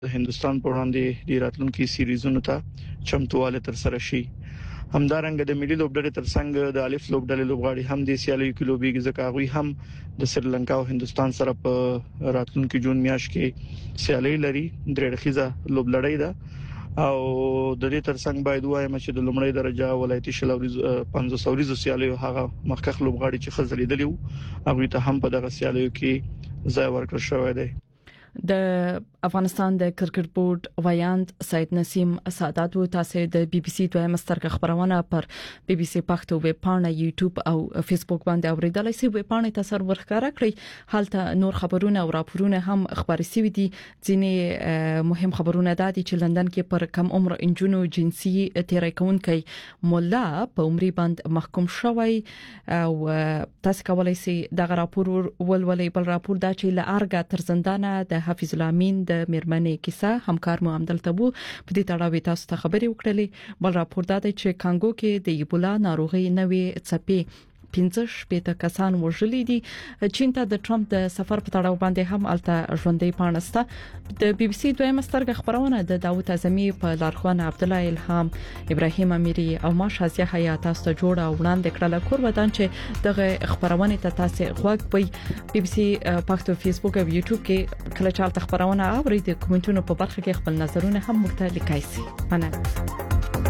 هندستان په وړاندې د راتلونکي سیریزونو ته چمتواله تر سره شي. همدارنګه د ملي لوبډلې ترڅنګ د الف لوبډلې لوبغاړي هم د سیالیو کې لوبېږي ځکه هغه هم د سریلانکا او هندستان سره په راتلونکي جون میاشت کې سیالي لري. درېړخیزه لوبلړۍ ده او د دې ترڅنګ باید وایم چې د لومړۍ درجه ولایتي شلوري 500 سیالیو هغه مخکخ لوبغاړي چې خزلیدلی وو هغه ته هم په دغه سیالیو کې ځای ورکړ شوی دی. د افغانستان د کرکټ بورډ ویاند سید نسیم سادات و تاسو د بي بي سي دویم سترګه خبرونه پر بي بي سي پښتو ویب پاڼه یوټیوب او فیسبوک باندې اوریدلای شئ. ویب پاڼه تاسو ورخاره کړئ حالته نور خبرونه او راپورونه هم خبري سوي دي. ځینې مهم خبرونه د دې چې لندن کې پر کم عمر انجونو جنسي تیرای کونکي مولا په عمرې باندې محکوم شوی او تاسو کولای شئ د راپور ولولې بل راپور دا چې لارګه تر زندانه د حفیظ الله امین د میرمنې کیسه همکار مو عبدالته بو په دې تړاو تاسو ته خبري وکړلې. بل راپور دا دی چې کانګو کې د ایبولا ناروغي نوې څپې 15 کسان وژلي دي. چین ته د ټرمپ د سفر په تړاو باندې هم الته ژوندۍ پاڼسته. د بي بي سي دویم سترګه خبرونه د داوود اعظمي په لارښوونه عبد الله الهام ابراهيم اميري او ما شازيه حیات تاسو ته جوړه وړاندې کړل. کور ودان چې دغه خبرونه ته تاسو غوږ پي بي بي سي پښتو فیسبوک او یوټیوب کې کله چالت خبرونه اورئ د کومنټونو په برخه کې خپل نظرونه هم مرته لیکای شئ. مننه.